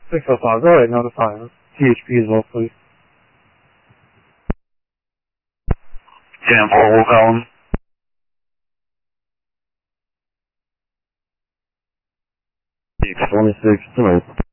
605, go ahead, notify THP as well, please. 10-4, we'll call him. 26 to